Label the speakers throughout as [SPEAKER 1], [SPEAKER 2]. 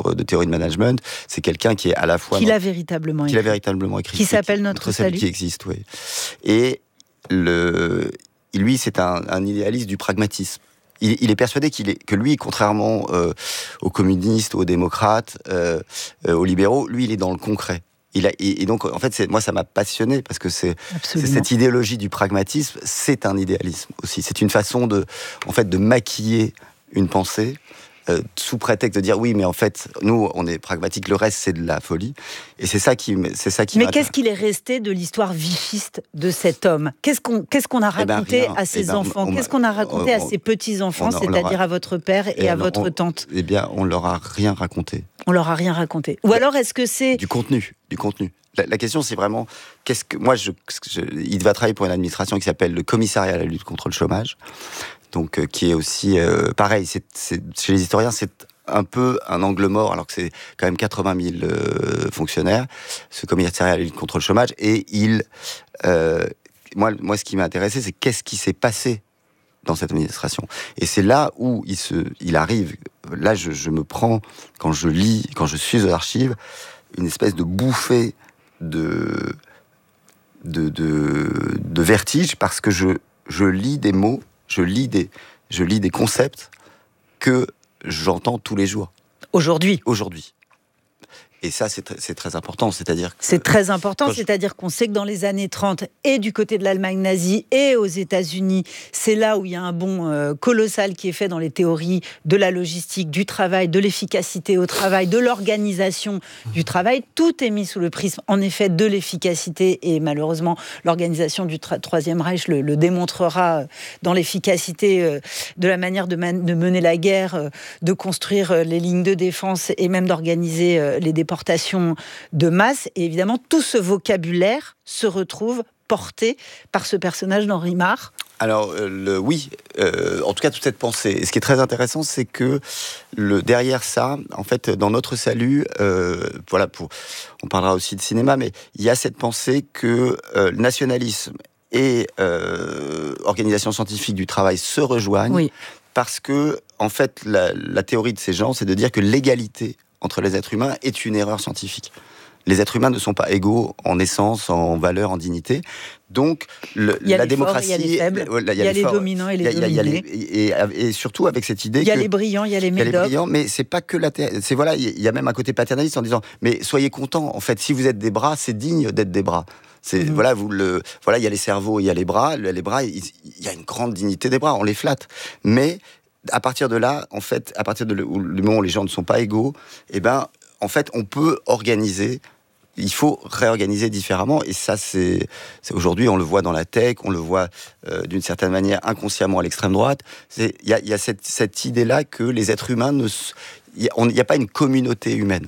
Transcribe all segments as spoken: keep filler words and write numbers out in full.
[SPEAKER 1] livres de théorie de management. C'est quelqu'un qui est à la fois...
[SPEAKER 2] Qui l'a véritablement écrit.
[SPEAKER 1] Qui l'a véritablement écrit.
[SPEAKER 2] Qui s'appelle Notre, Notre Salut.
[SPEAKER 1] Qui existe, oui. Et le, lui, c'est un, un idéaliste du pragmatisme. Il, il est persuadé qu'il est, que lui, contrairement euh, aux communistes, aux démocrates, euh, euh, aux libéraux, lui, il est dans le concret. Il a, et, et donc, en fait, c'est, moi, ça m'a passionné parce que c'est, c'est cette idéologie du pragmatisme, c'est un idéalisme aussi. C'est une façon de, en fait, de maquiller une pensée euh, sous prétexte de dire oui, mais en fait, nous, on est pragmatique, le reste, c'est de la folie. Et c'est ça qui, c'est ça qui.
[SPEAKER 2] Mais qu'est-ce qu'il est resté de l'histoire vichiste de cet homme ? Qu'est-ce qu'on, qu'est-ce qu'on a raconté eh ben, à ses eh ben, enfants on, Qu'est-ce qu'on a raconté on, on, à ses petits-enfants, c'est-à-dire a... à votre père et, et à votre
[SPEAKER 1] on,
[SPEAKER 2] tante ?
[SPEAKER 1] Eh bien, on leur a rien raconté.
[SPEAKER 2] On leur a rien raconté. Ou alors, est-ce que c'est
[SPEAKER 1] du contenu, du contenu. La, la question, c'est vraiment qu'est-ce que moi, je, je, il va travailler pour une administration qui s'appelle le Commissariat à la lutte contre le chômage, donc euh, qui est aussi euh, pareil. C'est, c'est, chez les historiens, c'est un peu un angle mort, alors que c'est quand même quatre-vingt mille euh, fonctionnaires. Ce Commissariat à la lutte contre le chômage, et il, euh, moi, moi, ce qui m'a intéressé, c'est qu'est-ce qui s'est passé dans cette administration. Et c'est là où il se, il arrive. Là, je, je me prends quand je lis, quand je suis aux archives, une espèce de bouffée de, de, de, de vertige parce que je, je lis des mots, je lis des, je lis des concepts que j'entends tous les jours.
[SPEAKER 2] Aujourd'hui.
[SPEAKER 1] Aujourd'hui. Et ça, c'est, tr- c'est très important. C'est-à-dire que,
[SPEAKER 2] c'est très important, c'est-à-dire qu'on sait que dans les années trente, et du côté de l'Allemagne nazie, et aux États-Unis, c'est là où il y a un bond euh, colossal qui est fait dans les théories de la logistique, du travail, de l'efficacité au travail, de l'organisation du travail. Tout est mis sous le prisme, en effet, de l'efficacité. Et malheureusement, l'organisation du tra- Troisième Reich le, le démontrera dans l'efficacité euh, de la manière de, man- de mener la guerre, euh, de construire euh, les lignes de défense et même d'organiser euh, les déportations de masse, et évidemment tout ce vocabulaire se retrouve porté par ce personnage d'Henri Marre.
[SPEAKER 1] Alors euh, le, oui, euh, en tout cas toute cette pensée. Et ce qui est très intéressant, c'est que le, derrière ça, en fait, dans Notre Salut, euh, voilà, pour, on parlera aussi de cinéma, mais il y a cette pensée que euh, le nationalisme et euh, organisation scientifique du travail se rejoignent,
[SPEAKER 2] oui.
[SPEAKER 1] Parce que en fait la, la théorie de ces gens, c'est de dire que l'égalité entre les êtres humains est une erreur scientifique. Les êtres humains ne sont pas égaux en essence, en valeur, en dignité. Donc, le, la démocratie...
[SPEAKER 2] Il y a les faibles, il y a les, il y a les forts, dominants et les dominés. Il y a les,
[SPEAKER 1] et, et, et surtout avec cette idée
[SPEAKER 2] il y a
[SPEAKER 1] que...
[SPEAKER 2] les brillants, il y a les médiocres. Il y a les brillants,
[SPEAKER 1] mais c'est pas que la... C'est, voilà, il y a même un côté paternaliste en disant, mais soyez contents, en fait, si vous êtes des bras, c'est digne d'être des bras. C'est, mmh. voilà, vous le, voilà, il y a les cerveaux, il y a les bras. Les bras, il, il y a une grande dignité des bras, on les flatte. Mais à partir de là, en fait, à partir de le, du moment où les gens ne sont pas égaux, eh ben... En fait, on peut organiser, il faut réorganiser différemment. Et ça, c'est, c'est aujourd'hui, on le voit dans la tech, on le voit euh, d'une certaine manière inconsciemment à l'extrême droite. Il y a, y a cette, cette idée-là que les êtres humains, ne, il n'y a, a pas une communauté humaine.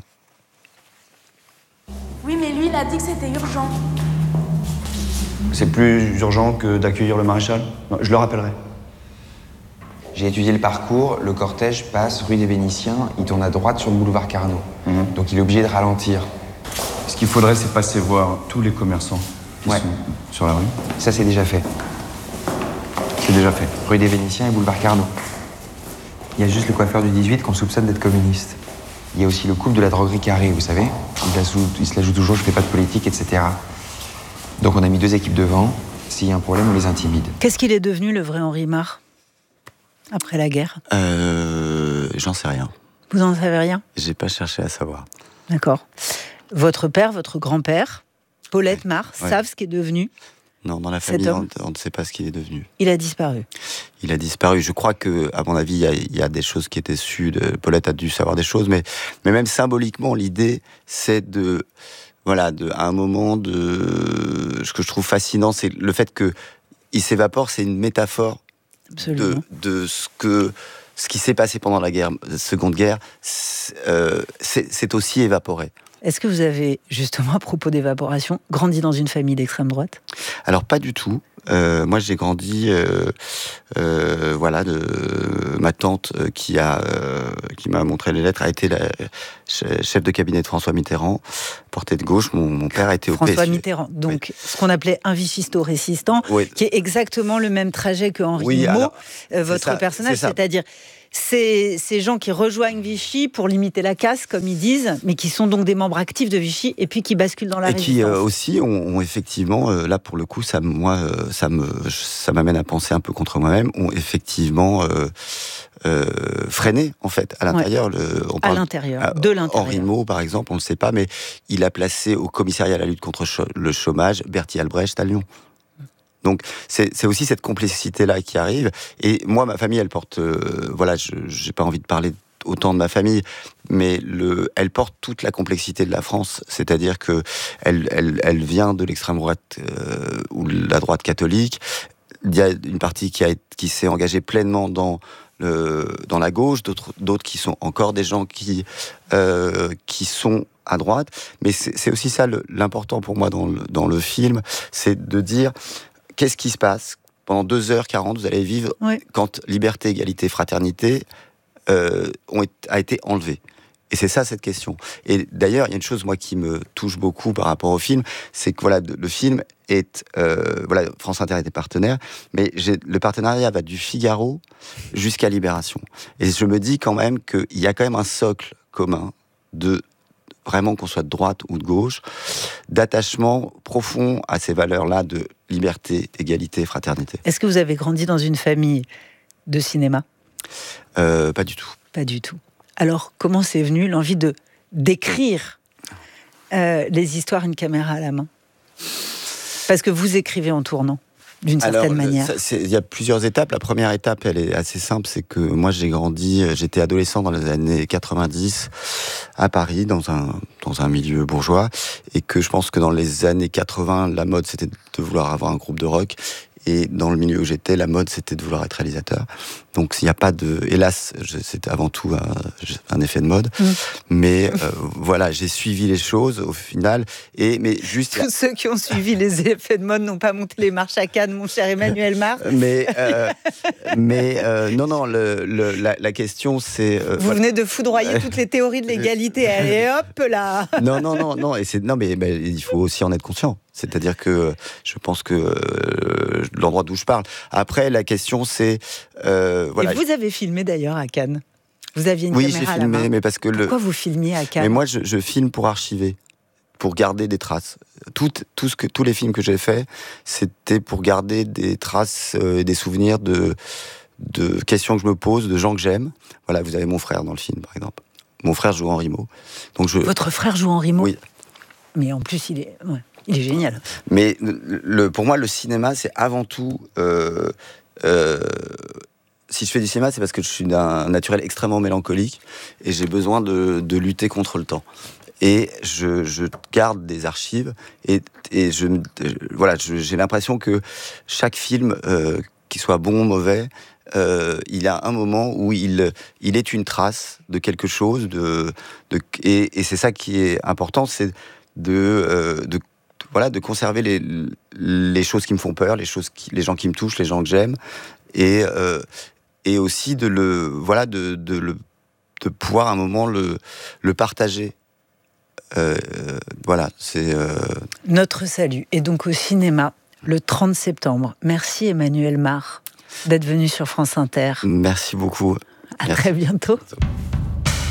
[SPEAKER 3] Oui, mais lui, il a dit que c'était urgent.
[SPEAKER 4] C'est plus urgent que d'accueillir le maréchal ? Non, je le rappellerai.
[SPEAKER 5] J'ai étudié le parcours, le cortège passe rue des Vénitiens, il tourne à droite sur le boulevard Carnot. Mmh. Donc il est obligé de ralentir.
[SPEAKER 4] Ce qu'il faudrait, c'est passer voir tous les commerçants qui
[SPEAKER 5] ouais.
[SPEAKER 4] sont sur la rue.
[SPEAKER 5] Ça, c'est déjà fait.
[SPEAKER 4] C'est déjà fait.
[SPEAKER 5] Rue des Vénitiens et boulevard Carnot. Il y a juste le coiffeur du dix-huit qu'on soupçonne d'être communiste. Il y a aussi le couple de la droguerie Carré, vous savez. Il, la sou- il se la joue toujours, je fais pas de politique, et cetera. Donc on a mis deux équipes devant. S'il y a un problème, on les intimide.
[SPEAKER 2] Qu'est-ce qu'il est devenu, le vrai Henri Marre ? Après la guerre
[SPEAKER 1] euh, J'en sais rien.
[SPEAKER 2] Vous n'en savez rien ?
[SPEAKER 1] J'ai pas cherché à savoir.
[SPEAKER 2] D'accord. Votre père, votre grand-père, Paulette
[SPEAKER 1] ouais.
[SPEAKER 2] Marre,
[SPEAKER 1] ouais.
[SPEAKER 2] savent ce qui est devenu ?
[SPEAKER 1] Non, dans la famille, on, on ne sait pas ce qu'il est devenu.
[SPEAKER 2] Il a disparu.
[SPEAKER 1] Il a disparu. Je crois que, à mon avis, il y a, il y a des choses qui étaient sues. De, Paulette a dû savoir des choses, mais, mais même symboliquement, l'idée, c'est de, voilà, de, à un moment de, ce que je trouve fascinant, c'est le fait que il s'évapore. C'est une métaphore. De, de ce que ce qui s'est passé pendant la guerre, la Seconde Guerre, c'est, euh, c'est, c'est aussi évaporé.
[SPEAKER 2] Est-ce que vous avez, justement, à propos d'évaporation, grandi dans une famille d'extrême droite ?
[SPEAKER 1] Alors, pas du tout. Euh, moi, j'ai grandi, euh, euh, voilà, de ma tante euh, qui a, euh, qui m'a montré les lettres, a été la chef de cabinet de François Mitterrand, portée de gauche. Mon, mon père a été au P S U.
[SPEAKER 2] François Mitterrand, donc oui. Ce qu'on appelait un vichisto-résistant, oui. Qui est exactement le même trajet que Henri
[SPEAKER 1] oui,
[SPEAKER 2] Maud,
[SPEAKER 1] alors,
[SPEAKER 2] euh, votre
[SPEAKER 1] ça,
[SPEAKER 2] personnage,
[SPEAKER 1] c'est
[SPEAKER 2] c'est-à-dire ces, ces gens qui rejoignent Vichy pour limiter la casse, comme ils disent, mais qui sont donc des membres actifs de Vichy et puis qui basculent dans la
[SPEAKER 1] et
[SPEAKER 2] résistance.
[SPEAKER 1] qui euh, aussi ont, ont effectivement, euh, là pour le coup, ça, moi, euh, ça me, ça m'amène à penser un peu contre moi-même, ont effectivement euh, euh, freiné en fait à l'intérieur.
[SPEAKER 2] Ouais.
[SPEAKER 1] Le, on
[SPEAKER 2] à
[SPEAKER 1] parle,
[SPEAKER 2] l'intérieur, de l'intérieur.
[SPEAKER 1] Henri Maud, par exemple, on ne le sait pas, mais il a placé au commissariat à la lutte contre le chômage Bertie Albrecht à Lyon. Donc c'est, c'est aussi cette complexité-là qui arrive. Et moi, ma famille, elle porte... Euh, voilà, je n'ai pas envie de parler autant de ma famille, mais le, elle porte toute la complexité de la France. C'est-à-dire que elle, elle, elle vient de l'extrême droite euh, ou de la droite catholique. Il y a une partie qui, a, qui s'est engagée pleinement dans... Le, dans la gauche, d'autres, d'autres qui sont encore des gens qui, euh, qui sont à droite. Mais c'est, c'est aussi ça le, l'important pour moi dans le, dans le film, c'est de dire qu'est-ce qui se passe pendant deux heures quarante, vous allez vivre
[SPEAKER 2] Oui.
[SPEAKER 1] quand liberté, égalité, fraternité euh, ont, a été enlevée. Et c'est ça cette question. Et d'ailleurs, il y a une chose moi qui me touche beaucoup par rapport au film, c'est que voilà, le film est euh, voilà, France Inter était partenaire, mais j'ai, le partenariat va du Figaro jusqu'à Libération. Et je me dis quand même qu'il y a quand même un socle commun de vraiment qu'on soit de droite ou de gauche, d'attachement profond à ces valeurs-là de liberté, égalité, fraternité.
[SPEAKER 2] Est-ce que vous avez grandi dans une famille de cinéma ?
[SPEAKER 1] euh, Pas du tout.
[SPEAKER 2] Pas du tout. Alors, comment c'est venu l'envie de d'écrire euh, les histoires une caméra à la main ? Parce que vous écrivez en tournant, d'une certaine
[SPEAKER 1] Alors,
[SPEAKER 2] manière.
[SPEAKER 1] Il y a plusieurs étapes. La première étape, elle est assez simple, c'est que moi j'ai grandi, j'étais adolescent dans les années quatre-vingt-dix à Paris, dans un, dans un milieu bourgeois, et que je pense que dans les années quatre-vingts, la mode c'était de vouloir avoir un groupe de rock. Et dans le milieu où j'étais, la mode, c'était de vouloir être réalisateur. Donc, il n'y a pas de... Hélas, je, c'était avant tout un, un effet de mode. Mmh. Mais euh, voilà, j'ai suivi les choses au final. Et, mais juste...
[SPEAKER 2] Tous ceux qui ont suivi les effets de mode n'ont pas monté les marches à Cannes, mon cher Emmanuel Mar.
[SPEAKER 1] mais euh, mais euh, non, non, le, le, la, la question, c'est... Euh,
[SPEAKER 2] Vous voilà. venez de foudroyer toutes les théories de l'égalité. Allez, hop, là.
[SPEAKER 1] Non, non, non, non. Et c'est, non mais, mais il faut aussi en être conscient. C'est-à-dire que je pense que euh, l'endroit d'où je parle. Après, la question, c'est... Euh, voilà.
[SPEAKER 2] Et vous avez filmé d'ailleurs à Cannes. Vous aviez une
[SPEAKER 1] oui,
[SPEAKER 2] caméra
[SPEAKER 1] j'ai
[SPEAKER 2] à
[SPEAKER 1] filmé,
[SPEAKER 2] la main.
[SPEAKER 1] mais parce que
[SPEAKER 2] Pourquoi
[SPEAKER 1] le...
[SPEAKER 2] vous filmiez à Cannes ?
[SPEAKER 1] Mais moi, je, je filme pour archiver, pour garder des traces. Tout, tout ce que, tous les films que j'ai faits, c'était pour garder des traces et euh, des souvenirs de, de questions que je me pose, de gens que j'aime. Voilà, vous avez mon frère dans le film, par exemple. Mon frère joue Henri Maud. Donc je...
[SPEAKER 2] Votre frère joue Henri Maud ?
[SPEAKER 1] Oui.
[SPEAKER 2] Mais en plus, il est... Ouais. Il est génial.
[SPEAKER 1] Mais le, le, pour moi, le cinéma, c'est avant tout... Euh, euh, si je fais du cinéma, c'est parce que je suis d'un naturel extrêmement mélancolique et j'ai besoin de, de lutter contre le temps. Et je, je garde des archives et, et je, voilà, je, j'ai l'impression que chaque film, euh, qu'il soit bon ou mauvais, euh, il a un moment où il, il est une trace de quelque chose. De, de, et, et c'est ça qui est important, c'est de... Euh, de Voilà, de conserver les, les choses qui me font peur, les, choses qui, les gens qui me touchent, les gens que j'aime, et, euh, et aussi de, le, voilà, de, de, le, de pouvoir à un moment le, le partager. Euh, voilà, c'est... Euh...
[SPEAKER 2] Notre salut est donc au cinéma le trente septembre. Merci Emmanuel Mar d'être venu sur France Inter.
[SPEAKER 1] Merci beaucoup.
[SPEAKER 2] À
[SPEAKER 1] Merci.
[SPEAKER 2] très bientôt.
[SPEAKER 1] À bientôt.